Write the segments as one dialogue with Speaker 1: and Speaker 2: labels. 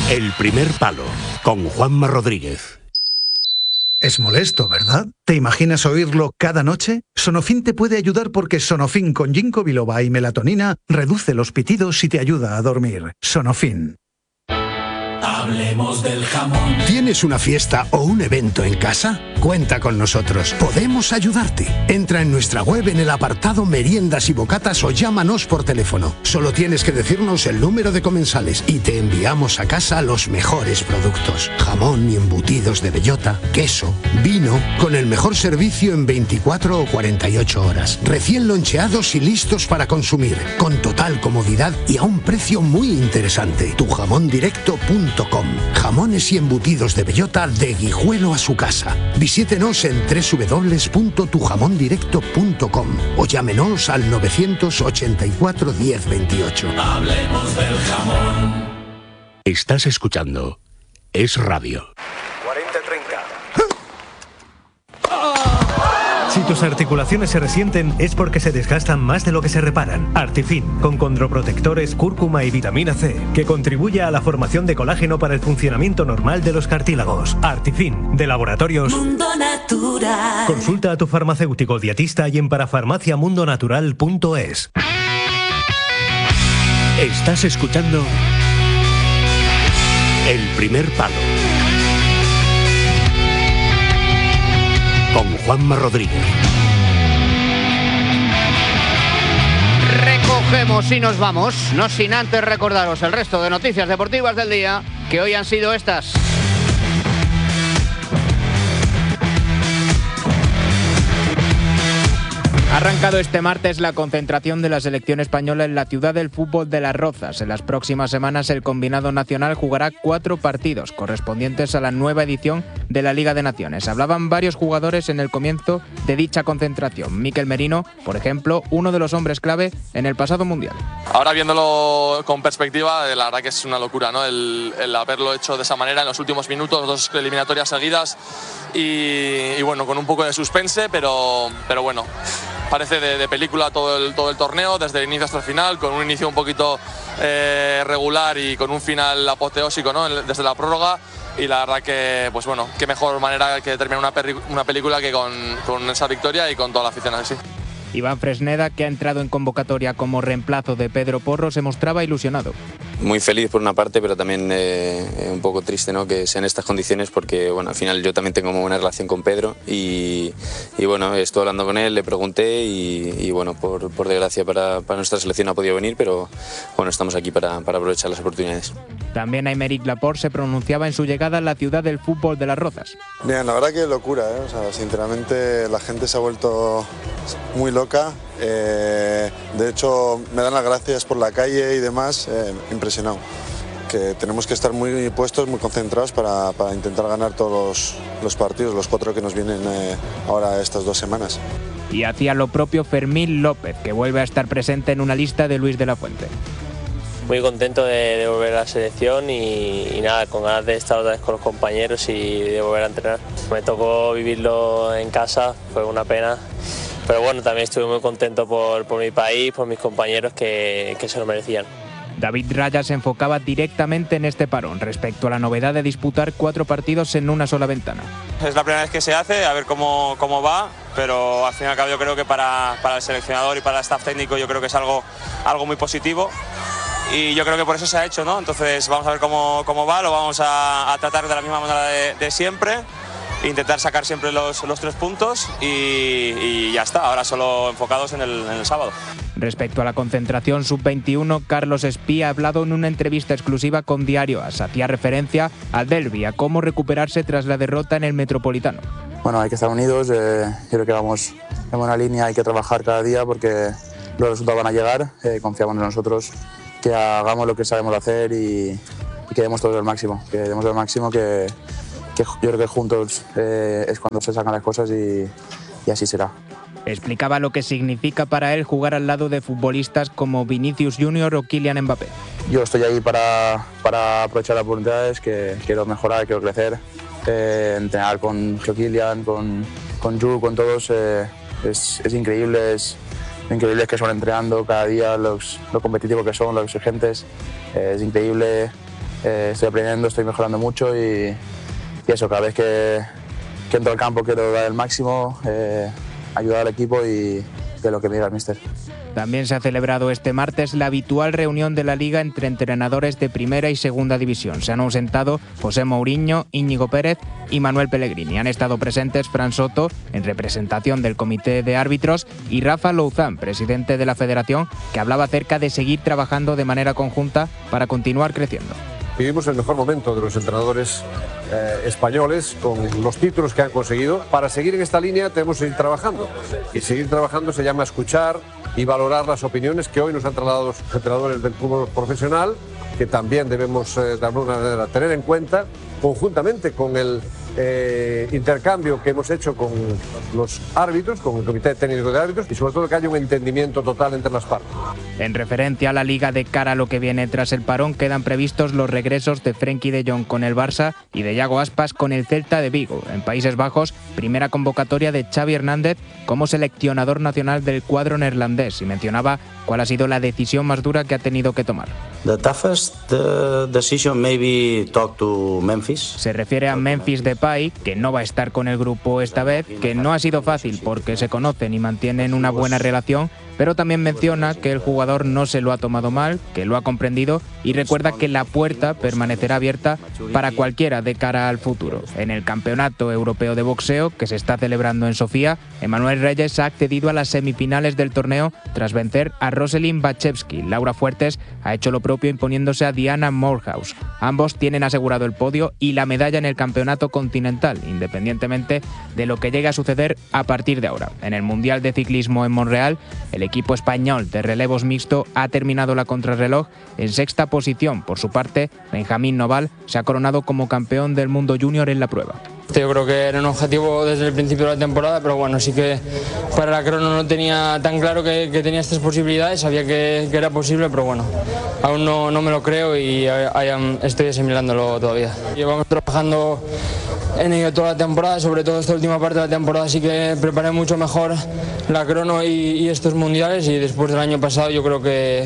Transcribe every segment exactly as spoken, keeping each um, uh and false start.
Speaker 1: El primer palo, con Juanma Rodríguez.
Speaker 2: Es molesto, ¿verdad? ¿Te imaginas oírlo cada noche? Sonofin te puede ayudar porque Sonofin con ginkgo biloba y melatonina reduce los pitidos y te ayuda a dormir. Sonofin.
Speaker 3: Hablemos del jamón.
Speaker 4: ¿Tienes una fiesta o un evento en casa? Cuenta con nosotros. Podemos ayudarte. Entra en nuestra web en el apartado meriendas y bocatas o llámanos por teléfono. Solo tienes que decirnos el número de comensales y te enviamos a casa los mejores productos. Jamón y embutidos de bellota, queso, vino, con el mejor servicio en veinticuatro o cuarenta y ocho horas. Recién loncheados y listos para consumir. Con total comodidad y a un precio muy interesante. tu jamón directo punto com. Jamones y embutidos de bellota de Guijuelo a su casa. Visítenos en doble u doble u doble u punto tu jamón directo punto com o llámenos al nueve ochenta y cuatro diez veintiocho.
Speaker 3: Hablemos del jamón.
Speaker 1: Estás escuchando Es Radio.
Speaker 5: cuarenta treinta.
Speaker 6: Si tus articulaciones se resienten es porque se desgastan más de lo que se reparan. Artifin, con condroprotectores, cúrcuma y vitamina C, que contribuye a la formación de colágeno para el funcionamiento normal de los cartílagos. Artifin, de Laboratorios
Speaker 7: Mundo Natural.
Speaker 6: Consulta a tu farmacéutico dietista y en parafarmacia mundo natural punto es.
Speaker 1: Estás escuchando El primer palo, con Juanma Rodríguez.
Speaker 8: Recogemos y nos vamos, no sin antes recordaros el resto de noticias deportivas del día, que hoy han sido estas. Ha arrancado este martes la concentración de la selección española en la ciudad del fútbol de Las Rozas. En las próximas semanas el combinado nacional jugará cuatro partidos correspondientes a la nueva edición de la Liga de Naciones. Hablaban varios jugadores en el comienzo de dicha concentración. Mikel Merino, por ejemplo, uno de los hombres clave en el pasado Mundial.
Speaker 9: Ahora viéndolo con perspectiva, la verdad que es una locura, ¿no? El, el haberlo hecho de esa manera en los últimos minutos, dos eliminatorias seguidas y, y bueno, con un poco de suspense, pero, pero bueno, parece de, de película todo el, todo el torneo, desde el inicio hasta el final, con un inicio un poquito eh, regular y con un final apoteósico, ¿no? Desde la prórroga. Y la verdad que, pues bueno, qué mejor manera que terminar una, una película que con, con esa victoria y con toda la afición así.
Speaker 8: Iván Fresneda, que ha entrado en convocatoria como reemplazo de Pedro Porro, se mostraba ilusionado.
Speaker 10: Muy feliz por una parte, pero también eh, un poco triste, ¿no?, que sean estas condiciones, porque bueno, al final yo también tengo una buena relación con Pedro y, y bueno, estoy hablando con él, le pregunté y, y bueno, por, por desgracia para, para nuestra selección no ha podido venir, pero bueno, estamos aquí para, para aprovechar las oportunidades.
Speaker 8: También Aymeric Laporte se pronunciaba en su llegada a la ciudad del fútbol de Las Rozas.
Speaker 11: Bien, la verdad que locura, ¿eh? O sea, sinceramente la gente se ha vuelto muy loca. Eh, de hecho, me dan las gracias por la calle y demás, eh, impresionado. Que tenemos que estar muy puestos, muy concentrados para, para intentar ganar todos los, los partidos, los cuatro que nos vienen eh, ahora estas dos semanas.
Speaker 8: Y hacía lo propio Fermín López, que vuelve a estar presente en una lista de Luis de la Fuente.
Speaker 12: Muy contento de, de volver a la selección y, y nada, con ganas de estar otra vez con los compañeros y de volver a entrenar. Me tocó vivirlo en casa, fue una pena, pero bueno, también estuve muy contento por, por mi país, por mis compañeros que, que se lo merecían.
Speaker 8: David Raya se enfocaba directamente en este parón respecto a la novedad de disputar cuatro partidos en una sola ventana.
Speaker 13: Es la primera vez que se hace, a ver cómo, cómo va, pero al fin y al cabo yo creo que para, para el seleccionador y para el staff técnico yo creo que es algo, algo muy positivo. Y yo creo que por eso se ha hecho, ¿no? Entonces vamos a ver cómo, cómo va, lo vamos a, a tratar de la misma manera de, de siempre, intentar sacar siempre los, los tres puntos y, y ya está, ahora solo enfocados en el, en el sábado.
Speaker 8: Respecto a la concentración sub veintiuno, Carlos Espí ha hablado en una entrevista exclusiva con Diario As. Hacía referencia al derbi, a cómo recuperarse tras la derrota en el Metropolitano.
Speaker 14: Bueno, hay que estar unidos, eh, creo que vamos en buena línea, hay que trabajar cada día porque los resultados van a llegar, eh, confiamos en nosotros, que hagamos lo que sabemos hacer y, y que demos todo el máximo, que demos el máximo, que, que yo creo que juntos eh, es cuando se sacan las cosas y, y así será.
Speaker 8: Explicaba lo que significa para él jugar al lado de futbolistas como Vinicius Junior o Kylian Mbappé.
Speaker 14: Yo estoy ahí para, para aprovechar las oportunidades, que quiero mejorar, quiero crecer, eh, entrenar con Kylian, con, con Ju, con todos, eh, es, es increíble, es increíble que son entrenando cada día, los, lo competitivos que son, los exigentes, eh, es increíble eh, estoy aprendiendo, estoy mejorando mucho y, y eso, cada vez que, que entro al campo quiero dar el máximo, eh, ayudar al equipo y que lo que me diga el míster.
Speaker 8: También se ha celebrado este martes la habitual reunión de la Liga entre entrenadores de Primera y Segunda División. Se han ausentado José Mourinho, Íñigo Pérez y Manuel Pellegrini. Han estado presentes Fran Soto, en representación del Comité de Árbitros, y Rafa Louzán, presidente de la Federación, que hablaba acerca de seguir trabajando de manera conjunta para continuar creciendo.
Speaker 5: Vivimos el mejor momento de los entrenadores eh, españoles con los títulos que han conseguido. Para seguir en esta línea tenemos que seguir trabajando. Y seguir trabajando se llama escuchar y valorar las opiniones que hoy nos han trasladado los entrenadores del fútbol profesional, que también debemos eh, de alguna manera tener en cuenta, conjuntamente con el eh, intercambio que hemos hecho con los árbitros, con el Comité Técnico de Árbitros, y sobre todo que haya un entendimiento total entre las partes.
Speaker 8: En referencia a la Liga de cara a lo que viene tras el parón, quedan previstos los regresos de Frenkie de Jong con el Barça y de Iago Aspas con el Celta de Vigo. En Países Bajos, primera convocatoria de Xavi Hernández como seleccionador nacional del cuadro neerlandés, y mencionaba cuál ha sido la decisión más dura que ha tenido que tomar.
Speaker 15: The toughest uh, decision maybe talk to Memphis.
Speaker 8: Se refiere a Memphis Depay, que no va a estar con el grupo esta vez, que no ha sido fácil porque se conocen y mantienen una buena relación, pero también menciona que el jugador no se lo ha tomado mal, que lo ha comprendido, y recuerda que la puerta permanecerá abierta para cualquiera de cara al futuro. En el Campeonato Europeo de Boxeo, que se está celebrando en Sofía, Emanuel Reyes ha accedido a las semifinales del torneo tras vencer a Roselyn Bachevsky. Laura Fuertes ha hecho lo propio imponiéndose a Diana Morehouse. Ambos tienen asegurado el podio y la medalla en el Campeonato Continental, independientemente de lo que llegue a suceder a partir de ahora. En el Mundial de Ciclismo en Montreal, el equipo español de relevos mixto ha terminado la contrarreloj en sexta posición. Por su parte, Benjamín Noval se ha coronado como campeón del mundo junior en la prueba.
Speaker 16: Yo creo que era un objetivo desde el principio de la temporada, pero bueno, sí que para la crono no tenía tan claro que, que tenía estas posibilidades, sabía que, que era posible, pero bueno, aún no, no me lo creo y I am, estoy asimilándolo todavía. Llevamos trabajando en ello toda la temporada, sobre todo esta última parte de la temporada, sí que preparé mucho mejor la crono y, y estos mundiales, y después del año pasado yo creo que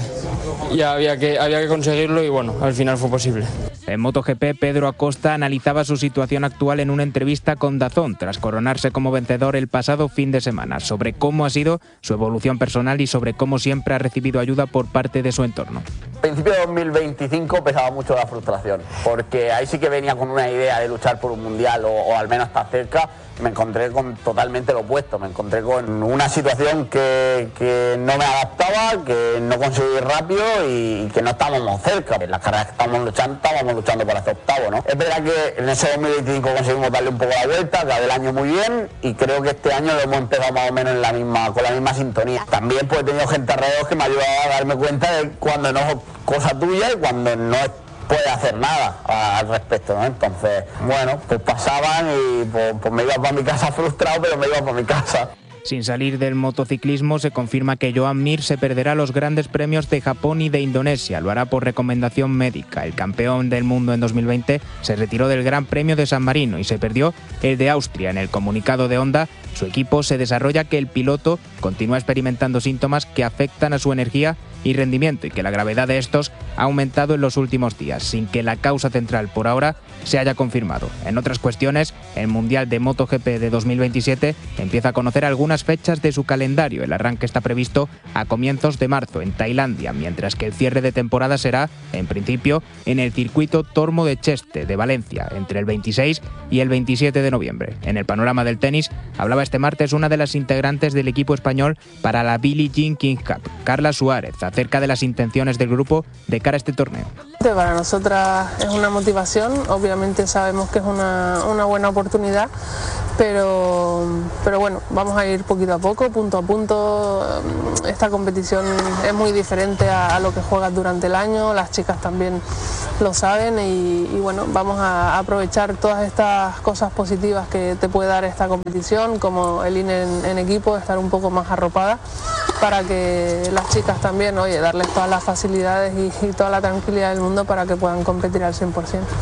Speaker 16: ya había que, había que conseguirlo y bueno, al final fue posible.
Speaker 8: En MotoGP, Pedro Acosta analizaba su situación actual en una entrevista con DAZN tras coronarse como vencedor el pasado fin de semana, sobre cómo ha sido su evolución personal y sobre cómo siempre ha recibido ayuda por parte de su entorno.
Speaker 17: A principio de dos mil veinticinco pesaba mucho la frustración, porque ahí sí que venía con una idea de luchar por un mundial o, o al menos estar cerca. Me encontré con totalmente lo opuesto, me encontré con una situación que, que no me adaptaba, que no conseguí rápido y que no estábamos cerca. En las carreras que estábamos luchando, estábamos luchando para este octavo, ¿no? Es verdad que en ese dos mil veinticinco conseguimos darle un poco la vuelta, acabé el año muy bien y creo que este año lo hemos empezado más o menos en la misma, con la misma sintonía. También pues he tenido gente alrededor que me ha ayudado a darme cuenta de cuando no es cosa tuya y cuando no es puede hacer nada al respecto, ¿no? Entonces, bueno, pues pasaban y pues, pues me iba para mi casa frustrado, pero me iba para mi casa.
Speaker 8: Sin salir del motociclismo, se confirma que Joan Mir se perderá los grandes premios de Japón y de Indonesia. Lo hará por recomendación médica. El campeón del mundo en dos mil veinte se retiró del Gran Premio de San Marino y se perdió el de Austria. En el comunicado de Honda, su equipo se desarrolla que el piloto continúa experimentando síntomas que afectan a su energía y rendimiento y que la gravedad de estos ha aumentado en los últimos días, sin que la causa central por ahora se haya confirmado. En otras cuestiones, el Mundial de MotoGP de dos mil veintisiete empieza a conocer algunas fechas de su calendario. El arranque está previsto a comienzos de marzo en Tailandia, mientras que el cierre de temporada será, en principio, en el circuito Tormo de Cheste de Valencia, entre el veintiséis y el veintisiete de noviembre. En el panorama del tenis, hablaba este martes una de las integrantes del equipo español para la Billie Jean King Cup, Carla Suárez, acerca de las intenciones del grupo de cara a este torneo.
Speaker 18: Para nosotras es una motivación, obviamente sabemos que es una, una buena oportunidad, pero, pero bueno, vamos a ir poquito a poco, punto a punto. Esta competición es muy diferente a, a lo que juegas durante el año, las chicas también lo saben y, y bueno, vamos a aprovechar todas estas cosas positivas que te puede dar esta competición, como el ir en, en equipo, estar un poco más arropada, para que las chicas también, oye, darles todas las facilidades y, y toda la tranquilidad del mundo para que puedan competir al cien por ciento.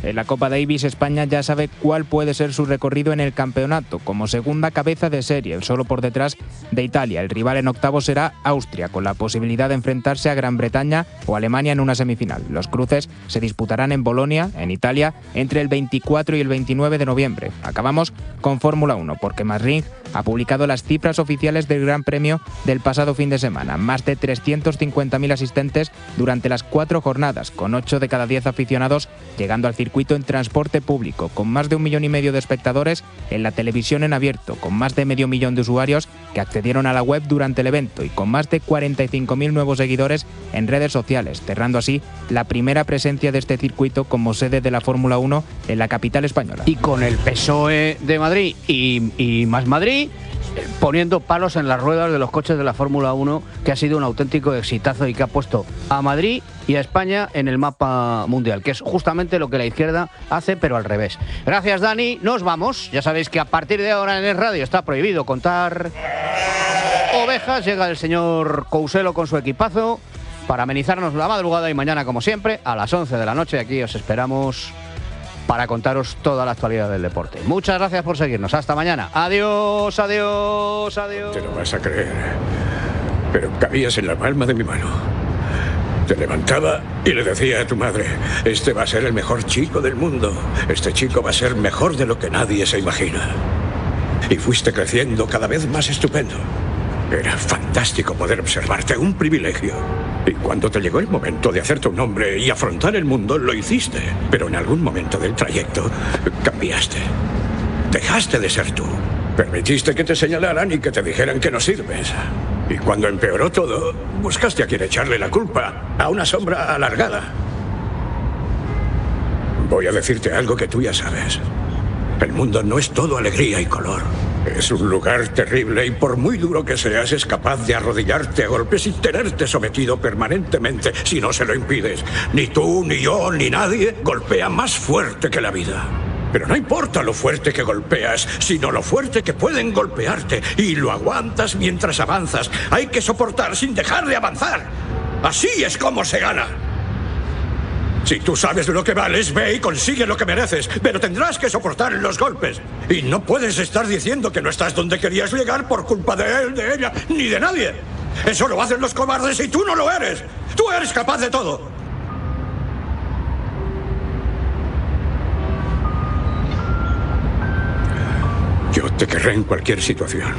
Speaker 8: En la Copa Davis, España ya sabe cuál puede ser su recorrido en el campeonato, como segunda cabeza de serie, solo por detrás de Italia. El rival en octavos será Austria, con la posibilidad de enfrentarse a Gran Bretaña o Alemania en una semifinal. Los cruces se disputarán en Bolonia, en Italia, entre el veinticuatro y el veintinueve de noviembre. Acabamos con Fórmula uno, porque Masring ha publicado las cifras oficiales del Gran Premio del pasado fin de semana. Más de trescientos cincuenta mil asistentes durante las cuatro jornadas, con ocho de cada diez aficionados llegando al circuito en transporte público, con más de un millón y medio de espectadores en la televisión en abierto, con más de medio millón de usuarios que accedieron a la web durante el evento y con más de cuarenta y cinco mil nuevos seguidores en redes sociales, cerrando así la primera presencia de este circuito como sede de la Fórmula uno en la capital española.
Speaker 19: Y con el P S O E de Madrid y, y Más Madrid poniendo palos en las ruedas de los coches de la Fórmula uno, que ha sido un auténtico exitazo y que ha puesto a Madrid y a España en el mapa mundial, que es justamente lo que la izquierda hace, pero al revés. Gracias, Dani. Nos vamos. Ya sabéis que a partir de ahora en el radio está prohibido contar ovejas. Llega el señor Couselo con su equipazo para amenizarnos la madrugada y mañana, como siempre, a las once de la noche aquí os esperamos para contaros toda la actualidad del deporte. Muchas gracias por seguirnos. Hasta mañana. Adiós, adiós, adiós.
Speaker 20: Te lo vas a creer, pero cabías en la palma de mi mano. Te levantaba y le decía a tu madre: este va a ser el mejor chico del mundo. Este chico va a ser mejor de lo que nadie se imagina. Y fuiste creciendo cada vez más estupendo. Era fantástico poder observarte, un privilegio. Y cuando te llegó el momento de hacerte un hombre y afrontar el mundo, lo hiciste. Pero en algún momento del trayecto cambiaste. Dejaste de ser tú. Permitiste que te señalaran y que te dijeran que no sirves. Y cuando empeoró todo, buscaste a quien echarle la culpa, a una sombra alargada. Voy a decirte algo que tú ya sabes. El mundo no es todo alegría y color. Es un lugar terrible y por muy duro que seas, es capaz de arrodillarte a golpes y tenerte sometido permanentemente si no se lo impides. Ni tú, ni yo, ni nadie golpea más fuerte que la vida. Pero no importa lo fuerte que golpeas, sino lo fuerte que pueden golpearte. Y lo aguantas mientras avanzas. Hay que soportar sin dejar de avanzar. Así es como se gana. Si tú sabes lo que vales, ve y consigue lo que mereces, pero tendrás que soportar los golpes. Y no puedes estar diciendo que no estás donde querías llegar por culpa de él, de ella, ni de nadie. Eso lo hacen los cobardes y tú no lo eres. Tú eres capaz de todo. Yo te querré en cualquier situación.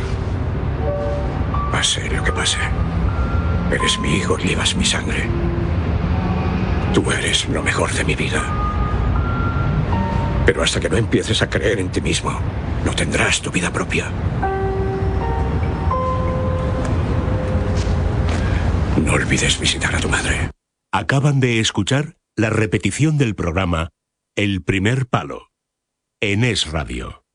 Speaker 20: Pase lo que pase. Eres mi hijo y llevas mi sangre. Tú eres lo mejor de mi vida. Pero hasta que no empieces a creer en ti mismo, no tendrás tu vida propia. No olvides visitar a tu madre.
Speaker 1: Acaban de escuchar la repetición del programa El Primer Palo en Es Radio.